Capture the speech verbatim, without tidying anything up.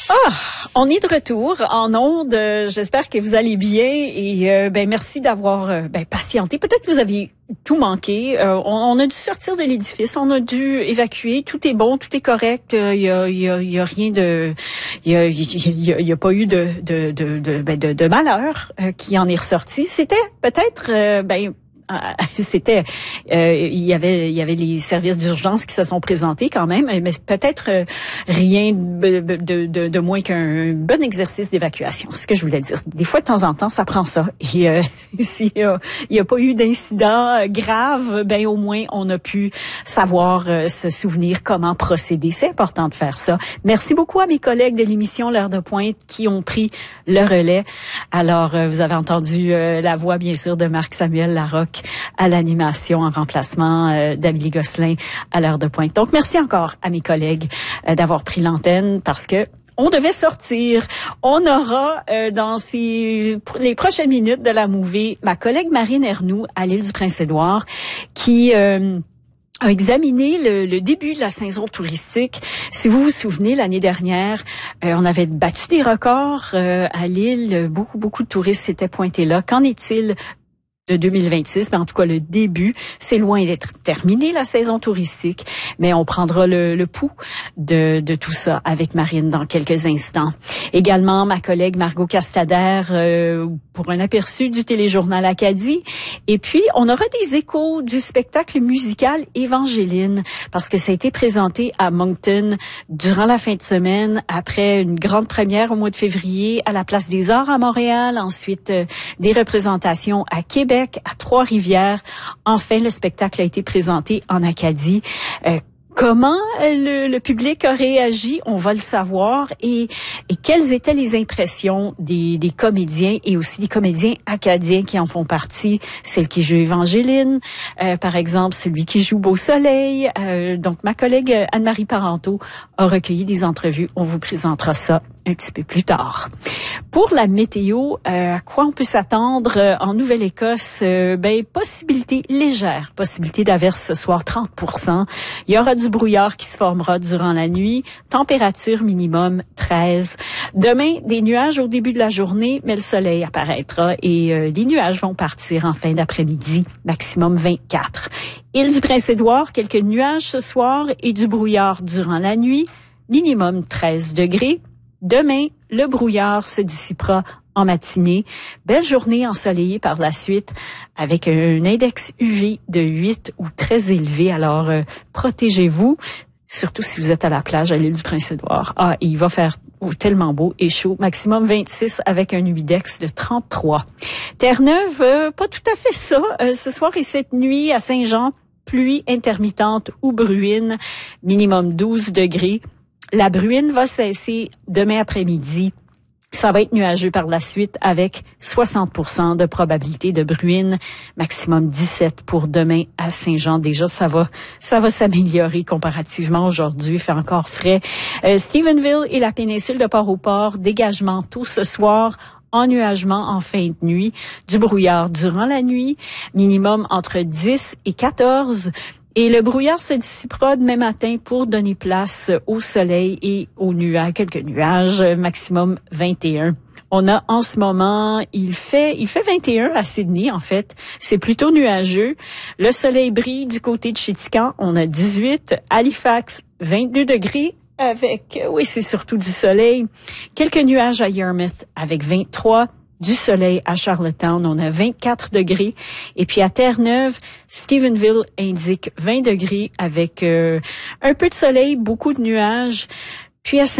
Ah, on est de retour en ondes. Euh, j'espère que vous allez bien et euh, ben merci d'avoir euh, ben patienté. Peut-être que vous avez tout manqué. Euh, on, on a dû sortir de l'édifice, on a dû évacuer. Tout est bon, tout est correct. Il euh, y, a, y, a, y a rien de, il y a, y a, y a pas eu de de de de, ben de, de malheur euh, qui en est ressorti. C'était peut-être euh, ben c'était euh, il y avait il y avait les services d'urgence qui se sont présentés quand même, mais peut-être euh, rien de, de, de, de moins qu'un bon exercice d'évacuation, c'est ce que je voulais dire. Des fois de temps en temps ça prend ça et euh, s'il y a, il y a pas eu d'incident grave, ben au moins on a pu savoir euh, se souvenir comment procéder. C'est important de faire ça. Merci beaucoup à mes collègues de l'émission L'heure de pointe qui ont pris le relais. Alors euh, vous avez entendu euh, la voix bien sûr de Marc-Samuel Larocque à l'animation en remplacement euh, d'Amélie Gosselin à l'heure de pointe. Donc, merci encore à mes collègues euh, d'avoir pris l'antenne parce que on devait sortir. On aura euh, dans ces, les prochaines minutes de la mouvée ma collègue Marine Ernoult à l'île du Prince-Édouard qui euh, a examiné le, le début de la saison touristique. Si vous vous souvenez, l'année dernière, euh, on avait battu des records euh, à l'île. Beaucoup, beaucoup de touristes s'étaient pointés là. Qu'en est-il de deux mille vingt-six, ben en tout cas le début, c'est loin d'être terminé la saison touristique, mais on prendra le, le pouls de, de tout ça avec Marine dans quelques instants. Également ma collègue Margot Castader euh, pour un aperçu du téléjournal Acadie, et puis on aura des échos du spectacle musical Évangéline parce que ça a été présenté à Moncton durant la fin de semaine après une grande première au mois de février à la Place des Arts à Montréal, ensuite euh, des représentations à Québec, à Trois-Rivières. Enfin, le spectacle a été présenté en Acadie. Euh, Comment le, le public a réagi, on va le savoir, et, et quelles étaient les impressions des, des comédiens et aussi des comédiens acadiens qui en font partie, celle qui joue Évangéline, euh, par exemple celui qui joue Beau Soleil. Euh, donc ma collègue Anne-Marie Parenteau a recueilli des entrevues, on vous présentera ça un petit peu plus tard. Pour la météo, euh, à quoi on peut s'attendre euh, en Nouvelle-Écosse? Euh, ben, possibilité légère, possibilité d'averse ce soir, trente pour cent. Il y aura du brouillard qui se formera durant la nuit. Température minimum treize. Demain, des nuages au début de la journée, mais le soleil apparaîtra et euh, les nuages vont partir en fin d'après-midi, maximum vingt-quatre. Île du Prince-Édouard, quelques nuages ce soir et du brouillard durant la nuit, minimum treize degrés. Demain, le brouillard se dissipera en matinée. Belle journée ensoleillée par la suite avec un index U V de huit ou très élevé. Alors, euh, protégez-vous, surtout si vous êtes à la plage à l'île du Prince-Édouard. Ah, il va faire oh, tellement beau et chaud. Maximum vingt-six avec un humidex de trente-trois. Terre-Neuve, euh, pas tout à fait ça. Euh, ce soir et cette nuit à Saint-Jean, pluie intermittente ou bruine, minimum douze degrés. La bruine va cesser demain après-midi. Ça va être nuageux par la suite avec soixante pour cent de probabilité de bruine, maximum dix-sept pour demain à Saint-Jean. Déjà, ça va, ça va s'améliorer comparativement aujourd'hui. Il fait encore frais. Euh, Stephenville et la péninsule de Port-au-Port, dégagement tôt ce soir. Ennuagement en fin de nuit, du brouillard durant la nuit, minimum entre dix et quatorze. Et le brouillard se dissipera demain matin pour donner place au soleil et aux nuages, quelques nuages, maximum vingt et un. On a en ce moment, il fait, il fait vingt et un à Sydney, en fait. C'est plutôt nuageux. Le soleil brille du côté de Chéticamp. On a dix-huit. Halifax, vingt-deux degrés. Avec, oui, c'est surtout du soleil. Quelques nuages à Yarmouth avec vingt-trois. Du soleil à Charlottetown, on a vingt-quatre degrés. Et puis à Terre-Neuve, Stephenville indique vingt degrés avec euh, un peu de soleil, beaucoup de nuages. Puis à Saint